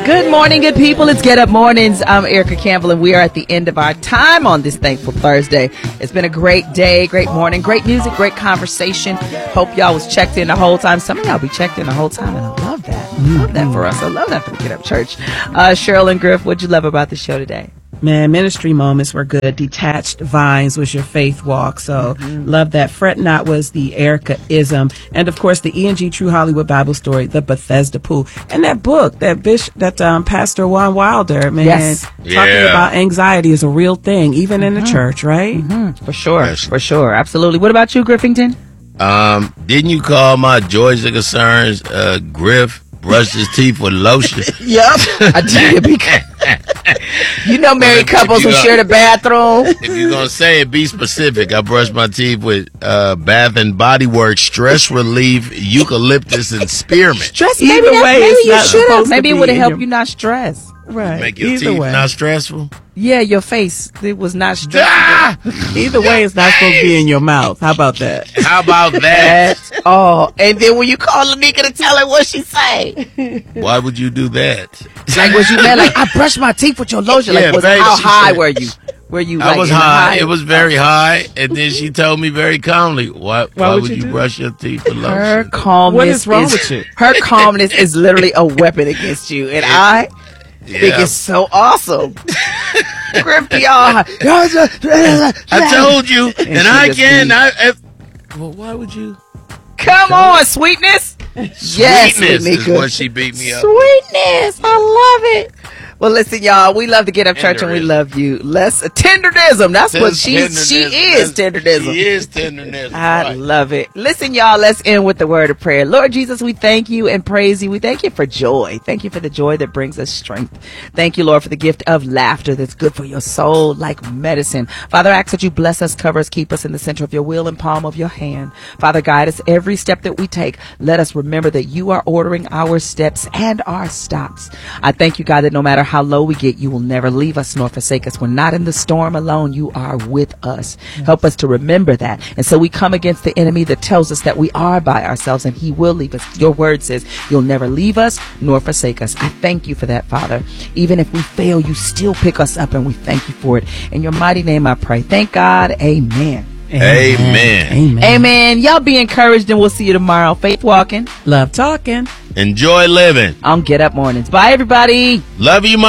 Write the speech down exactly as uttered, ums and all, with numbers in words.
Good morning, good people. It's Get Up Mornings. I'm Erica Campbell, and we are at the end of our time on this Thankful Thursday. It's been a great day, great morning, great music, great conversation. Hope y'all was checked in the whole time. Some of y'all be checked in the whole time, and I love that. I love that for us. I love that for the Get Up Church. Uh, Cheryl and Griff, what'd you love about the show today? Man, ministry moments were good. Detached Vines was your faith walk. So mm-hmm. love that. Fret Not was the Erica-ism. And of course, the E and G True Hollywood Bible Story, the Bethesda Pool. And that book, that bishop, that um, Pastor Juan Wilder, man, yes. talking yeah. about anxiety is a real thing, even mm-hmm. in the church, right? Mm-hmm. For sure. Yes. For sure. Absolutely. What about you, Griffington? Um, didn't you call my Georgia concerns, uh, Griff? Brushed his teeth with lotion. Yep. I did because you know married couples who share the bathroom. If you're going to say it, be specific. I brushed my teeth with uh, Bath and Body Works Stress Relief Eucalyptus and Spearmint. Stress, Either maybe way, maybe it's you not should have. supposed to Maybe it be would have in helped your- you not stress. Right. Make your Either teeth way. not stressful. Yeah, your face. It was not stressful. Ah! Either way, it's not supposed to be in your mouth. How about that? How about that? Oh, and then when you call Lanika to tell her what she say, Why would you do that? like was you mad? Like I brushed my teeth with your lotion. Yeah, Like was, babe, how she high said- were you? Were you? I like, was in the high. It was very high. And then she told me very calmly, why, why, would would you you do brush your teeth with Her lotion? calmness. What is wrong is, with you? Her calmness is literally a weapon against you, and I think Yeah. it's so awesome. Griff, y'all. I told you, and, And she I just can. be- I, if, well, why would you? Come on, sweetness. Yes, Sweetness is Lanika. what she beat me up. Sweetness. I love it. Well, listen, y'all. We love to Get Up Church, and we Tenderism. love you. Less tenderism. That's what she's. She is tenderism. She is tenderness. I right. love it. Listen, y'all, let's end with the word of prayer. Lord Jesus, we thank you and praise you. We thank you for joy. Thank you for the joy that brings us strength. Thank you, Lord, for the gift of laughter that's good for your soul like medicine. Father, I ask that you bless us, cover us, keep us in the center of your will and palm of your hand. Father, guide us every step that we take. Let us remember that you are ordering our steps and our stops. I thank you, God, that no matter how low we get, you will never leave us nor forsake us. We're not in the storm alone. You are with us. Yes. Help us to remember that. And so we come against the enemy that tells us that we are by ourselves and he will leave us. Your word says you'll never leave us nor forsake us. I thank you for that, Father. Even if we fail, you still pick us up, and we thank you for it. In your mighty name I pray. Thank God. Amen. Amen. Amen. Amen. Y'all be encouraged, and we'll see you tomorrow. Faith walking Love talking. Enjoy living. on Get Up Mornings. Bye, everybody. Love you,